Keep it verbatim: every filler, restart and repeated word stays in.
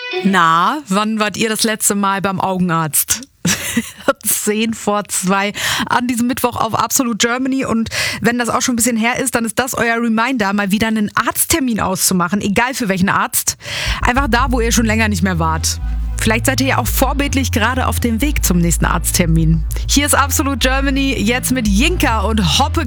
Na, wann wart ihr das letzte Mal beim Augenarzt? Zehn vor zwei an diesem Mittwoch auf Absolute Germany. Und wenn das auch schon ein bisschen her ist, dann ist das euer Reminder, mal wieder einen Arzttermin auszumachen. Egal für welchen Arzt. Einfach da, wo ihr schon länger nicht mehr wart. Vielleicht seid ihr ja auch vorbildlich gerade auf dem Weg zum nächsten Arzttermin. Hier ist Absolute Germany, jetzt mit Jinka und Hoppe